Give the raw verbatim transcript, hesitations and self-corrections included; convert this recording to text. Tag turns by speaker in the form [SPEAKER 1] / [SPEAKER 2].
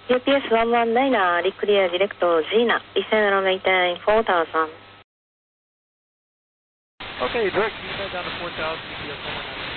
[SPEAKER 1] U P S one one nine, Reclear Direct Gina, descend and maintain four thousand.
[SPEAKER 2] Okay, direct Gina down to four thousand, U P S one one nine.